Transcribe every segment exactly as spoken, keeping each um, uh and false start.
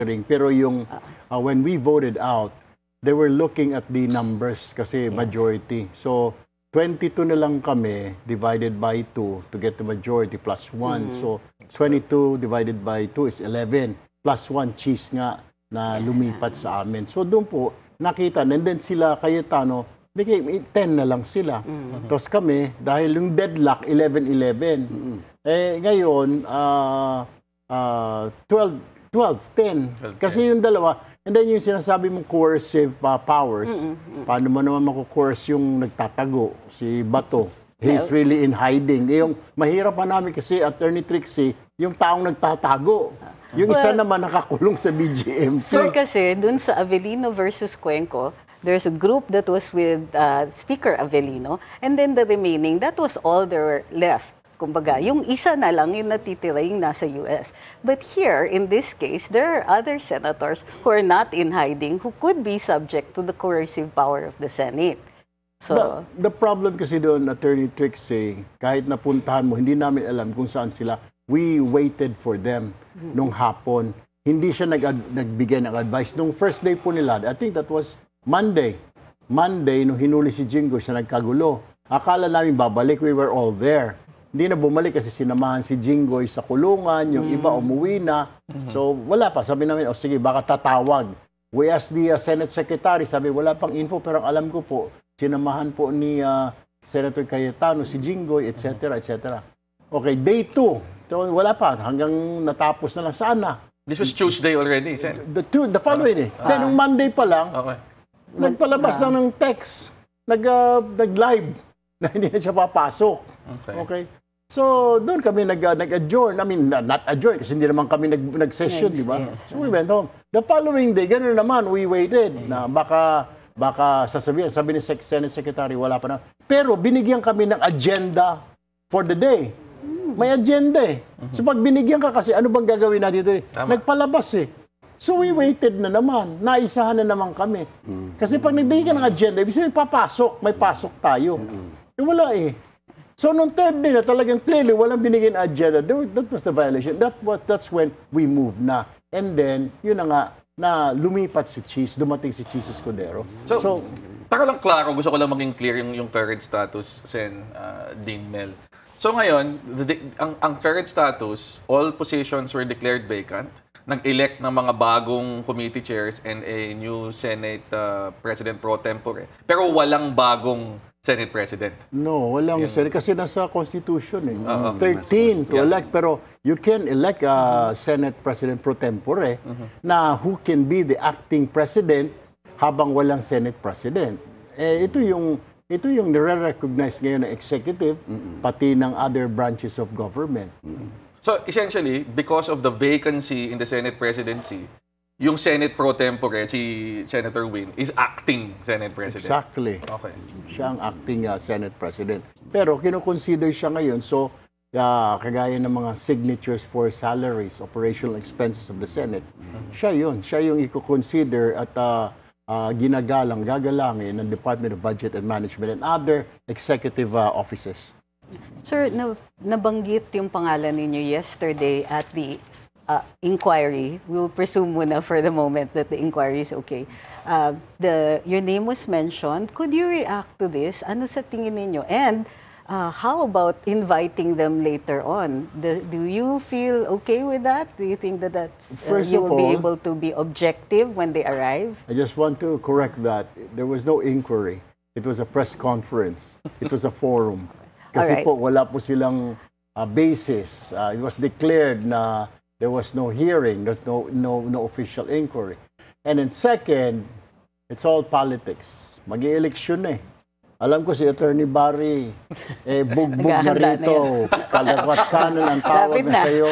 ring. Pero yung uh, when we voted out, they were looking at the numbers kasi yes. majority. So twenty-two na lang kami divided by two to get the majority plus one. Mm-hmm. So twenty-two divided by two is eleven. Plus one cheese nga na yes. lumipat sa amin. So doon po nakita. And then sila Cayetano, became ten na lang sila. Mm-hmm. Tapos kami, dahil yung deadlock, eleven eleven. Mm-hmm. Eh ngayon, uh, uh, twelve ten. Kasi yung dalawa, and then yung sinasabi mong coercive uh, powers, mm-hmm. paano mo naman makukoerce yung nagtatago, si Bato? He's really in hiding. Eh, yung mahirap pa namin kasi, Attorney Trixie, yung taong nagtatago. Yung well, isa naman nakakulong sa B G M. Sir, kasi dun sa Avellino versus Cuenco, there's a group that was with uh, Speaker Avellino, and then the remaining, that was all there were left. Kumbaga, yung isa na lang yung natitira yung nasa U S. But here, in this case, there are other senators who are not in hiding who could be subject to the coercive power of the Senate. So, the, the problem kasi doon, Attorney Trixie, kahit napuntahan mo, hindi namin alam kung saan sila. We waited for them mm-hmm. nung hapon. Hindi siya nag nagbigay ng advice. Nung first day po nila, I think that was Monday. Monday, nung hinuli si Jingo, siya nagkagulo. Akala namin babalik, we were all there. Hindi na bumalik kasi sinamahan si Jinggoy sa kulungan, yung mm-hmm. iba umuwi na. Mm-hmm. So wala pa. Sabi namin, o oh, sige, baka tatawag. We asked the uh, Senate Secretary, sabi wala pang info, pero alam ko po, sinamahan po ni uh, Senator Cayetano, si Jinggoy, et cetera, et cetera. Okay, day two. So wala pa, hanggang natapos na lang. Sana. This was Tuesday already, Sen? The, two, the following day. Ah. Then, nung Monday pa lang, okay. nagpalabas ah. lang ng text, nag, uh, nag-live, na hindi na siya papasok. Okay. Okay. So, doon kami nag, uh, nag-adjourn. I mean, not adjourn kasi hindi naman kami nag, nag-session, yes, di ba? Yes. So, we went home. The following day, ganoon naman, we waited mm-hmm. na baka, baka sasabihin, sabi ni Senate Secretary, wala pa na. Pero binigyan kami ng agenda for the day. Mm-hmm. May agenda eh. Mm-hmm. So, pag binigyan ka kasi, ano bang gagawin natin dito? Nagpalabas eh. So, we waited na naman. Naisahan na naman kami. Mm-hmm. Kasi pag nagbigyan ka ng agenda, ibig sabihin, papasok. May pasok tayo. Mm-hmm. Eh, wala eh. So, nung third day na talagang clearly, walang binigyan agenda. That was the violation. That was, that's when we moved na. And then, yun na nga, na lumipat si Cheese, dumating si Cheese Escudero. So, so para lang klaro, gusto ko lang maging clear yung, yung current status, Sen uh, Dean Mel. So ngayon, the, ang, ang current status, all positions were declared vacant. Nag-elect ng mga bagong committee chairs and a new Senate uh, President pro tempore. Pero walang bagong Senate President. No, walang Senate. Kasi nasa Constitution eh. Uh, thirteen to yeah. elect. Pero you can elect a uh, Senate President pro tempore uh-huh. na who can be the acting President habang walang Senate President. Eh, ito yung ito yung nire-recognize ngayon ng executive uh-huh. pati ng other branches of government. Uh-huh. So essentially, because of the vacancy in the Senate presidency, yung Senate pro tempore, si Senator Win, is acting Senate President. Exactly. Okay. Siya ang acting uh, Senate President. Pero kinoconsider siya ngayon, so uh, kagaya ng mga signatures for salaries, operational expenses of the Senate, mm-hmm. siya yun. Siya yung i-consider at uh, uh, ginagalang, gagalangin ng Department of Budget and Management and other executive uh, offices. Sir, na, nabanggit yung pangalan ninyo yesterday at the Uh, inquiry. We'll presume muna for the moment that the inquiry is okay. Uh, the your name was mentioned. Could you react to this? Ano sa tingin ninyo? And uh, how about inviting them later on? The, do you feel okay with that? Do you think that that's, uh, you will all, be able to be objective when they arrive? I just want to correct that. There was no inquiry. It was a press conference. It was a forum. Kasi right. po wala po silang uh, basis. Uh, it was declared na there was no hearing, there's no, no, no official inquiry. And then second, it's all politics. Mag-i-eleksyon eh. Alam ko si Attorney Barry, eh, bugbog na rito. Kaliwat kanan ang tawag na sa'yo.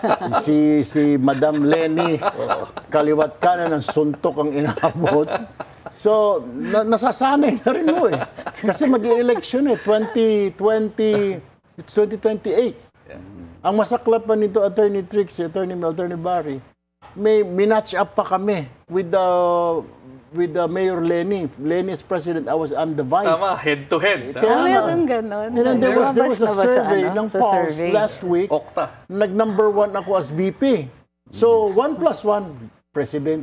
Si, si Madam Lenny, kaliwat kanan ang suntok ang inabot. So, na, nasasanay na rin mo eh. Kasi mag-i-eleksyon eh, twenty twenty, it's twenty twenty-eight. Ang masaklap pa nito, Attorney Trixie, Attorney Mel, Attorney Barry, may minatch up pa kami with the with the Mayor Lenny. Lenny is president, I was I'm the vice. Tama, head to head. Kaya meron ganon. And then there was, there was a survey ano? ng Pulse survey. last week. Okta. Nag-number one ako as V P. So, one plus one, President